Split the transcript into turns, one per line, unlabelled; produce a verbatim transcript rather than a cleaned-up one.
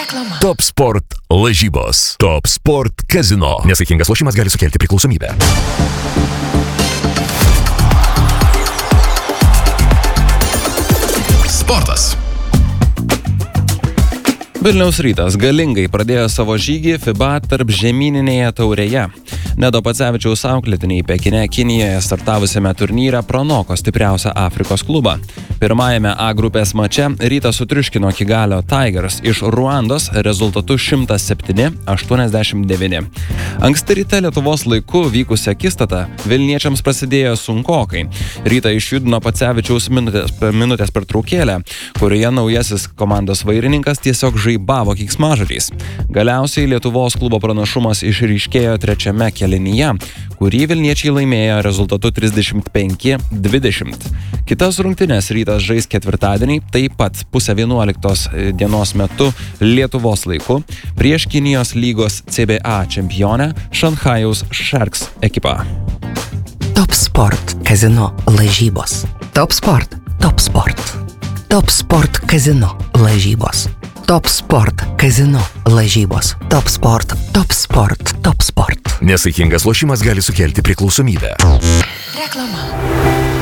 Reklama.
Top Sport lažybos. Top Sport kazino. Nesaikingas lošimas gali sukelti priklausomybę. Sportas.
Vilniaus Rytas galingai pradėjo savo žygį FIBA tarp žemyninėje taurėje. Nedo Pacevičiaus auklėtiniai Pekine, Kinijoje startavusiame turnyre pranoko stipriausią Afrikos klubą. Pirmajame A grupės mače Rytas sutriuškino Kigalio Tigers iš Ruandos rezultatu šimtas septyni aštuoniasdešimt devyni. Anksti ryte Lietuvos laiku vykusią akistatą vilniečiams prasidėjo sunkokai. Rytą išjudino Pacevičiaus minutės, minutės pertraukėlę, kurioje naujasis komandos vairininkas tiesiog žaibavo keiksmažodžiais. Galiausiai Lietuvos klubo pranašumas išryškėjo trečiame kėlinyje, kurį vilniečiai laimėjo rezultatu trisdešimt penki dvidešimt. Kitas rungtynes Rytas žais ketvirtadienį, taip pat pusę vienuoliktos dienos metu Lietuvos laiku prieš Kinijos lygos C B A čempionę Šanchajaus Sharks ekipą.
Top Sport kazino lažybos. Top Sport, Top Sport. Top Sport kazino lažybos. Top Sport kazino lažybos. Top Sport, Top Sport, Top Sport.
Nesaikingas lošimas gali sukelti priklausomybę.
Reklama.